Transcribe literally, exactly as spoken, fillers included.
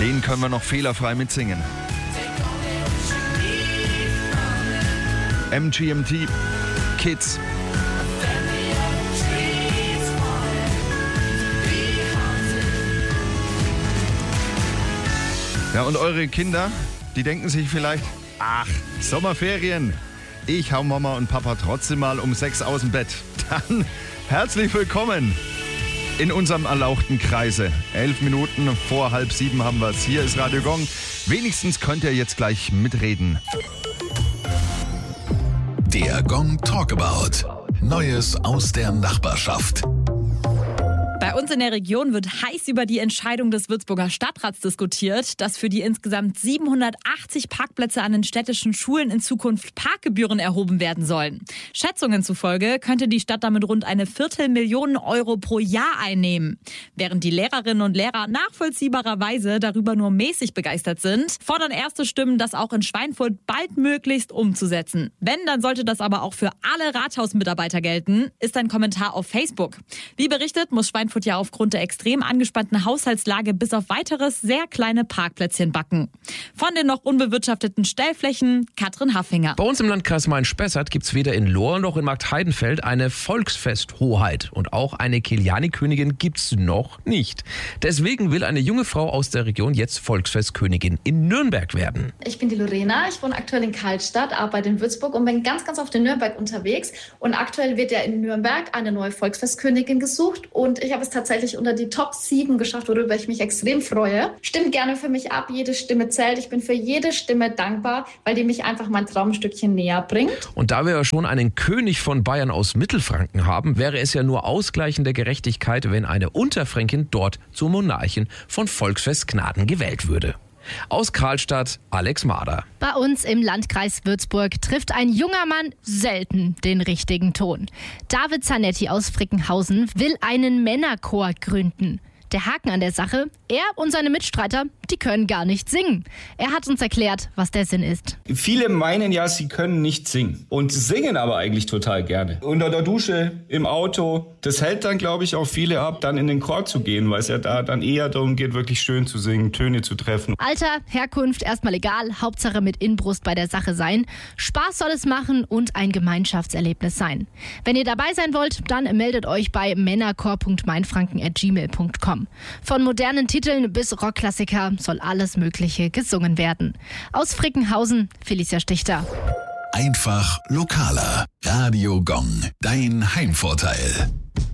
Den können wir noch fehlerfrei mitsingen. M G M T, Kids. Ja, und eure Kinder, die denken sich vielleicht, ach, Sommerferien, ich hau Mama und Papa trotzdem mal um sechs aus dem Bett. Dann herzlich willkommen in unserem erlauchten Kreise. Elf Minuten vor halb sieben haben wir es. Hier ist Radio Gong. Wenigstens könnt ihr jetzt gleich mitreden. Der Gong Talkabout. Neues aus der Nachbarschaft. Bei uns in der Region wird heiß über die Entscheidung des Würzburger Stadtrats diskutiert, dass für die insgesamt siebenhundertachtzig Parkplätze an den städtischen Schulen in Zukunft Parkgebühren erhoben werden sollen. Schätzungen zufolge könnte die Stadt damit rund eine Viertelmillion Euro pro Jahr einnehmen. Während die Lehrerinnen und Lehrer nachvollziehbarerweise darüber nur mäßig begeistert sind, fordern erste Stimmen, das auch in Schweinfurt baldmöglichst umzusetzen. Wenn, dann sollte das aber auch für alle Rathausmitarbeiter gelten, ist ein Kommentar auf Facebook. Wie berichtet, muss Schweinfurt ja aufgrund der extrem angespannten Haushaltslage bis auf weiteres sehr kleine Parkplätzchen backen. Von den noch unbewirtschafteten Stellflächen, Katrin Haffinger. Bei uns im Landkreis Main-Spessart gibt es weder in Lohr noch in Marktheidenfeld eine Volksfesthoheit. Und auch eine Kiliani-Königin gibt es noch nicht. Deswegen will eine junge Frau aus der Region jetzt Volksfestkönigin in Nürnberg werden. Ich bin die Lorena, ich wohne aktuell in Karlstadt, arbeite in Würzburg und bin ganz, ganz oft in Nürnberg unterwegs. Und aktuell wird ja in Nürnberg eine neue Volksfestkönigin gesucht. Und ich habe es tatsächlich unter die Top sieben geschafft, worüber ich mich extrem freue. Stimmt gerne für mich ab, jede Stimme zählt. Ich bin für jede Stimme dankbar, weil die mich einfach mein Traumstückchen näher bringt. Und da wir ja schon einen König von Bayern aus Mittelfranken haben, wäre es ja nur ausgleichende Gerechtigkeit, wenn eine Unterfränkin dort zur Monarchin von Volksfest Gnaden gewählt würde. Aus Karlstadt, Alex Mader. Bei uns im Landkreis Würzburg trifft ein junger Mann selten den richtigen Ton. David Zanetti aus Frickenhausen will einen Männerchor gründen. Der Haken an der Sache, er und seine Mitstreiter, die können gar nicht singen. Er hat uns erklärt, was der Sinn ist. Viele meinen ja, sie können nicht singen und singen aber eigentlich total gerne. Unter der Dusche, im Auto, das hält dann, glaube ich, auch viele ab, dann in den Chor zu gehen, weil es ja da dann eher darum geht, wirklich schön zu singen, Töne zu treffen. Alter, Herkunft, erstmal egal, Hauptsache mit Inbrust bei der Sache sein. Spaß soll es machen und ein Gemeinschaftserlebnis sein. Wenn ihr dabei sein wollt, dann meldet euch bei männerchor punkt mainfranken at gmail punkt com. Von modernen Titeln bis Rockklassiker soll alles Mögliche gesungen werden. Aus Frickenhausen, Felicia Stichter. Einfach lokaler. Radio Gong. Dein Heimvorteil.